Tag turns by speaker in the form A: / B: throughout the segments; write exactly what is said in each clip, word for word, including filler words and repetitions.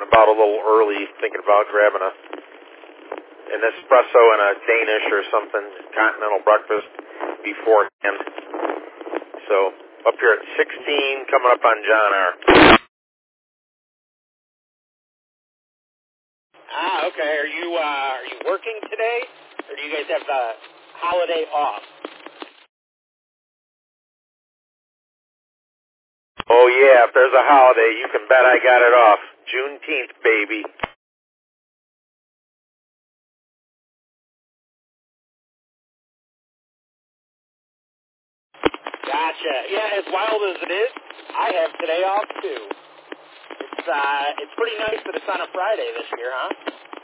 A: and about a little early, thinking about grabbing a an espresso and a Danish or something, continental breakfast beforehand. So up here at sixteen, coming up on John R.
B: Ah, okay. Are you uh, are you working today, or do you guys have the holiday off?
A: Oh yeah, if there's a holiday, you can bet I got it off. Juneteenth, baby.
B: Gotcha. Yeah, as wild as it is, I have today off too. It's uh, it's pretty nice that it's on a Friday this year, huh?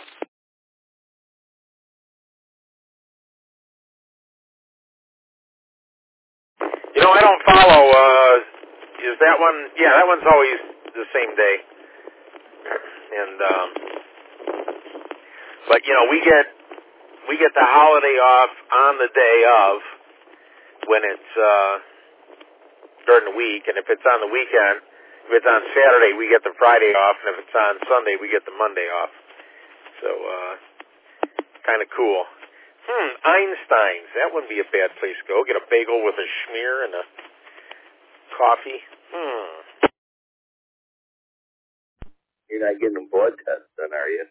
A: You know, I don't follow. Uh, is that one? Yeah, that one's always the same day. And um, but you know, we get we get the holiday off on the day of when it's uh, during the week, and if it's on the weekend, if it's on Saturday, we get the Friday off, and if it's on Sunday, we get the Monday off. So uh, kind of cool. Hmm, Einstein's. That wouldn't be a bad place to go. Get a bagel with a schmear and a coffee. Hmm.
C: You're not getting a blood test done, are you?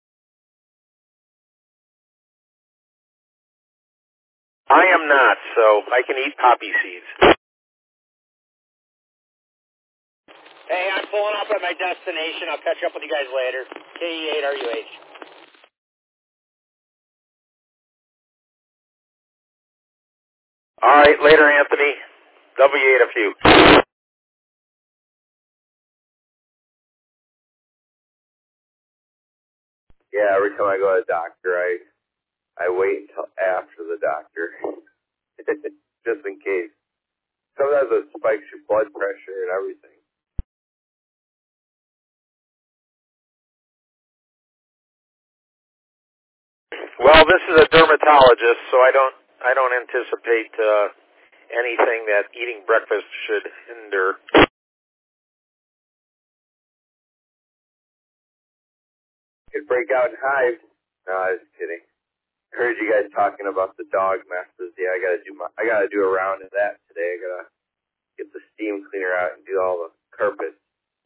A: I am not, so I can eat poppy seeds.
B: Hey, I'm pulling up at my destination. I'll catch up with you guys later. K E eight R U H.
A: All right, later, Anthony. W eight a few.
C: Yeah, every time I go to the doctor, I I wait until after the doctor, just in case. Sometimes it spikes your blood pressure and everything.
A: Well, this is a dermatologist, so I don't I don't anticipate uh, anything that eating breakfast should hinder.
C: Could break out in hives. No, I was kidding. I heard you guys talking about the dog messes. Yeah, I gotta do my I gotta do a round of that today. I gotta get the steam cleaner out and do all the carpet.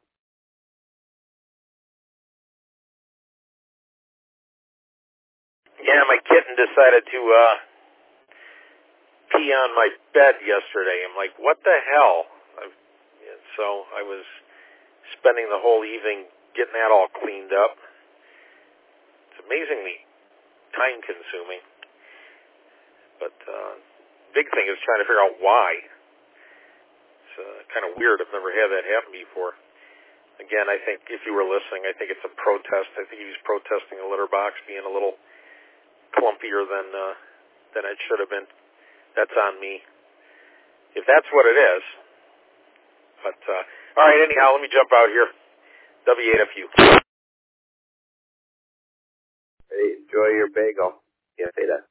A: Yeah, my kitten decided to uh, pee on my bed yesterday. I'm like, what the hell? I've, and so I was spending the whole evening getting that all cleaned up. It's amazingly time-consuming. But uh, big thing is trying to figure out why. It's uh, kind of weird. I've never had that happen before. Again, I think if you were listening, I think it's a protest. I think he was protesting a litter box being a little clumpier than uh, than it should have been. That's on me, if that's what it is. But uh, all right, anyhow, let me jump out here. W eight F U.
C: Hey, enjoy your bagel. Yeah, say that.